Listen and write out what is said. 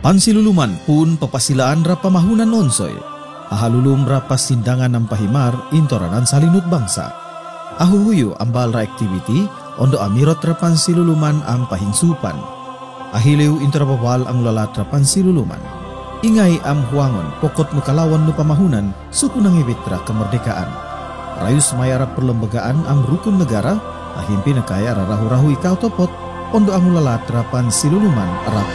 Pansiluluman pun papasilaan ra pamahunan nonsoy. Ahalulum ra pasindangan ng pahimar intoranan salinut bangsa. Ahuhuyo ambal ra activity ondo amirot ra pansiluluman ang pahinsupan. Ahiliw intrabawal ang lalat ra pansiluluman. Ingay am huangon pokot mukalawan no pamahunan suku nang ibitra kemerdekaan. Rayus mayara perlembagaan ang rukun negara ahimpi nakaya rarahu-rahu ikaw topot ondo ang lalat ra pansiluluman ra